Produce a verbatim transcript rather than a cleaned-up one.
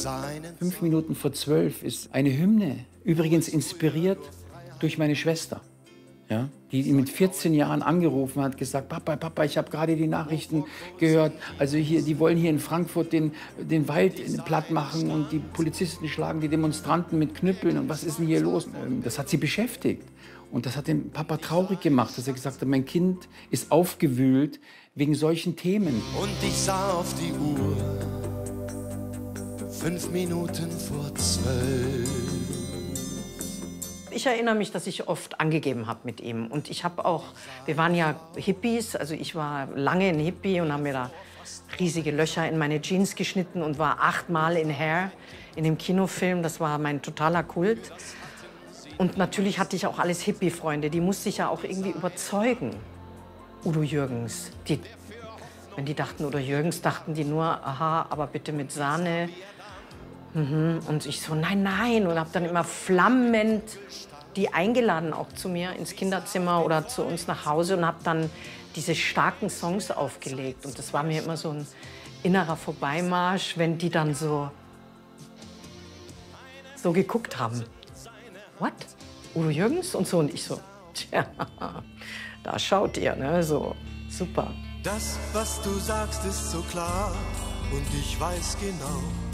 Fünf Minuten vor zwölf ist eine Hymne, übrigens inspiriert durch meine Schwester, ja, die ihn mit vierzehn Jahren angerufen hat, gesagt, Papa, Papa, ich habe gerade die Nachrichten gehört, also hier, die wollen hier in Frankfurt den, den Wald platt machen und die Polizisten schlagen die Demonstranten mit Knüppeln und was ist denn hier los? Das hat sie beschäftigt und das hat den Papa traurig gemacht, dass er gesagt hat, mein Kind ist aufgewühlt wegen solchen Themen. Und ich sah auf die Uhr, fünf Minuten vor zwölf. Ich erinnere mich, dass ich oft angegeben habe mit ihm. Und ich habe auch, wir waren ja Hippies, also ich war lange ein Hippie und habe mir da riesige Löcher in meine Jeans geschnitten und war achtmal in Hair, in dem Kinofilm. Das war mein totaler Kult. Und natürlich hatte ich auch alles Hippie-Freunde, die musste ich ja auch irgendwie überzeugen. Udo Jürgens, die, wenn die dachten Udo Jürgens, dachten die nur, aha, aber bitte mit Sahne. Mhm. Und ich so, nein, nein. Und habe dann immer flammend die eingeladen, auch zu mir ins Kinderzimmer oder zu uns nach Hause und habe dann diese starken Songs aufgelegt. Und das war mir immer so ein innerer Vorbeimarsch, wenn die dann so, so geguckt haben. What? Udo Jürgens? Und so. Und ich so, tja, da schaut ihr, ne? So, super. Das, was du sagst, ist so klar und ich weiß genau,